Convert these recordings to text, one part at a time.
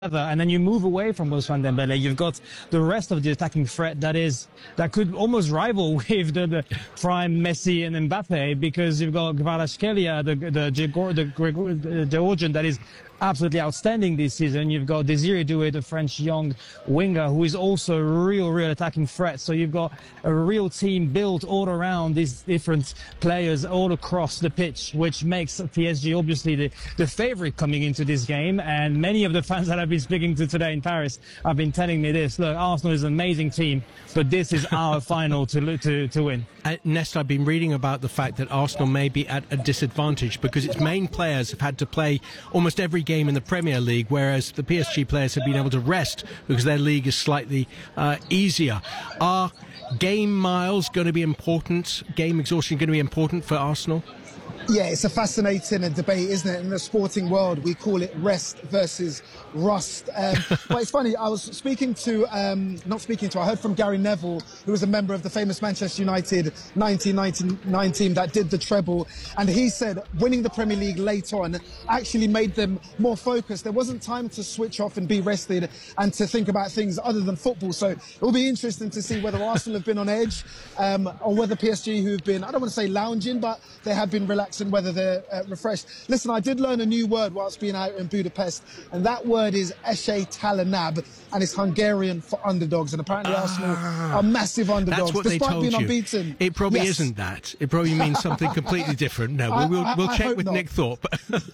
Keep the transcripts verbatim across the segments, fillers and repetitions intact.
and then you move away from Ousmane Dembele, you've got the rest of the attacking threat that is that could almost rival with the, the prime Messi and Mbappe, because you've got Kvaratskhelia, the the, the, the Georgian, that is absolutely outstanding this season. You've got Desiré Doué, the French young winger, who is also a real, real attacking threat. So you've got a real team built all around these different players all across the pitch, which makes P S G obviously the, the favorite coming into this game. And many of the fans that I've been speaking to today in Paris have been telling me this: look, Arsenal is an amazing team, but this is our final to, to, to win. Uh, Nesta, I've been reading about the fact that Arsenal may be at a disadvantage because its main players have had to play almost every game in the Premier League, whereas the P S G players have been able to rest because their league is slightly uh, easier. Are game miles going to be important, game exhaustion going to be important for Arsenal? Yeah, it's a fascinating debate, isn't it? In the sporting world, we call it rest versus rust. Um, but it's funny, I was speaking to, um, not speaking to, I heard from Gary Neville, who was a member of the famous Manchester United nineteen ninety-nine team that did the treble. And he said winning the Premier League late on actually made them more focused. There wasn't time to switch off and be rested and to think about things other than football. So it will be interesting to see whether Arsenal have been on edge um, or whether P S G, who've been, I don't want to say lounging, but they have been relaxing, whether they're uh, refreshed. Listen, I did learn a new word whilst being out in Budapest, and that word is Esély Talanab, and it's Hungarian for underdogs. And apparently ah, Arsenal are massive underdogs, that's what despite they told being you. unbeaten. It probably yes. isn't that. It probably means something completely different. No, we'll, we'll, we'll I, I check with not. Nick Thorpe.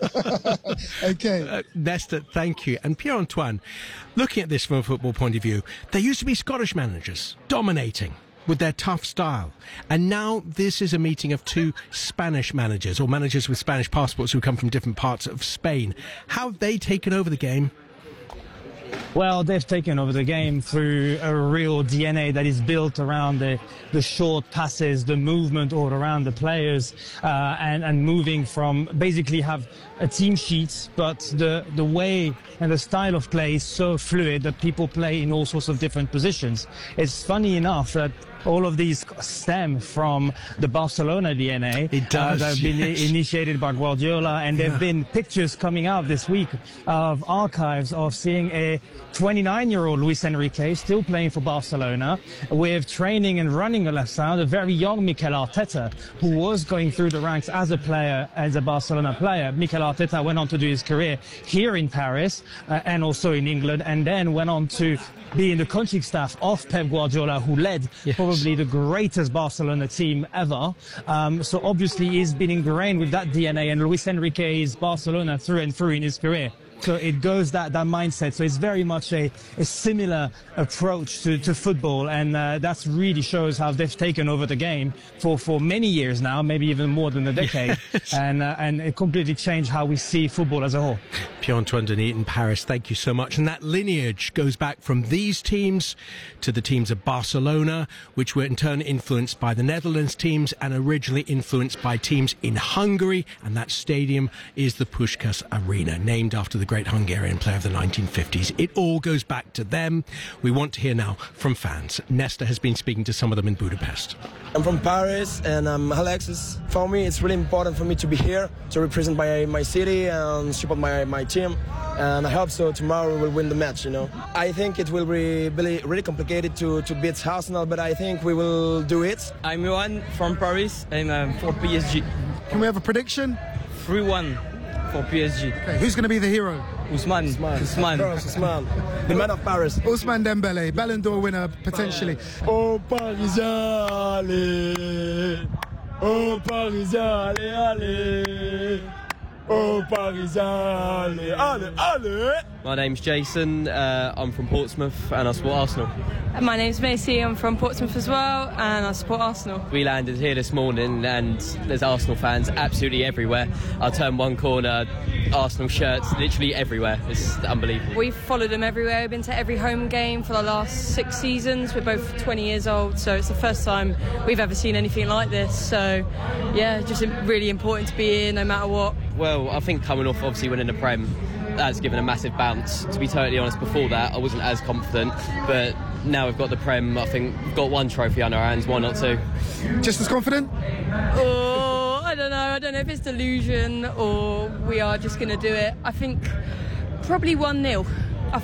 Okay. Uh, Nesta, thank you. And Pierre-Antoine, looking at this from a football point of view, there used to be Scottish managers dominating with their tough style. And now this is a meeting of two Spanish managers, or managers with Spanish passports who come from different parts of Spain. How have they taken over the game? Well, they've taken over the game through a real D N A that is built around the, the short passes, the movement all around the players, uh, and, and moving from basically have a team sheet, but the, the way and the style of play is so fluid that people play in all sorts of different positions. It's funny enough that all of these stem from the Barcelona D N A. It does, uh, that have been yes. initiated by Guardiola, and there have yeah. been pictures coming out this week of archives of seeing a twenty-nine-year-old Luis Enrique still playing for Barcelona, with training and running alongside a very young Mikel Arteta, who was going through the ranks as a player, as a Barcelona player. Mikel Arteta went on to do his career here in Paris uh, and also in England, and then went on to be in the coaching staff of Pep Guardiola, who led yes. probably the greatest Barcelona team ever. Um, so obviously he's been ingrained with that D N A, and Luis Enrique is Barcelona through and through in his career. So it goes that, that mindset. So it's very much a, a similar approach to, to football, and uh, that really shows how they've taken over the game for, for many years now, maybe even more than a decade, yes. and uh, and it completely changed how we see football as a whole. Pierre-Antoine Denis in Paris, thank you so much. And that lineage goes back from these teams to the teams of Barcelona, which were in turn influenced by the Netherlands teams and originally influenced by teams in Hungary. And that stadium is the Puskás Arena, named after the great Hungarian player of the nineteen fifties. It all goes back to them. We want to hear now from fans. Nesta has been speaking to some of them in Budapest. I'm from Paris, and I'm Alexis. For me, it's really important for me to be here to represent my, my city and support my, my team. And I hope so tomorrow we will win the match, you know. I think it will be really, really complicated to, to beat Arsenal, but I think we will do it. I'm Johan from Paris, and I'm for P S G. Can we have a prediction? three one. For P S G. Okay, who's going to be the hero? Ousmane. Ousmane. Ousmane. Ousmane. The man of Paris. Ousmane Dembele, Ballon d'Or winner potentially. Oh Paris, allez. Oh Paris, allez, allez. Oh Paris, allez, allez, allez. My name's Jason. Uh, I'm from Portsmouth, and I support Arsenal. My name's Macy. I'm from Portsmouth as well, and I support Arsenal. We landed here this morning, and there's Arsenal fans absolutely everywhere. I turn one corner, Arsenal shirts literally everywhere. It's unbelievable. We've followed them everywhere. We've been to every home game for the last six seasons. We're both twenty years old, so it's the first time we've ever seen anything like this. So, yeah, just really important to be here no matter what. Well, I think coming off obviously winning the Prem, that's given a massive bounce. To be totally honest, before that I wasn't as confident, but now we've got the Prem, I think we've got one trophy on our hands, why not two? Just as confident? Oh, I don't know. I don't know if it's delusion or we are just going to do it. I think probably one nil.